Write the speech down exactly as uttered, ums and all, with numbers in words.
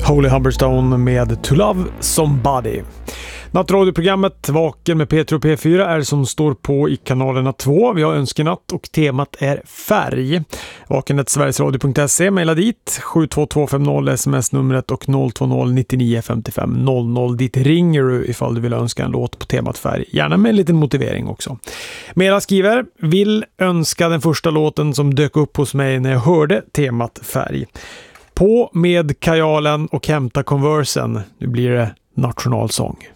Holy Humberstone med To Love Somebody. Nattradioprogrammet Vaken med P tre och P fyra är som står på i kanalerna två. Vi har önskenatt och temat är färg. Vakenet sverigesradio punkt se, mejla dit sju två två fem noll sms-numret och noll två noll nio nio fem fem noll noll. Dit ringer du ifall du vill önska en låt på temat färg. Gärna med en liten motivering också. Mera skriver, vill önska den första låten som dök upp hos mig när jag hörde temat färg. På med kajalen och hämta konversen. Nu blir det nationalsång.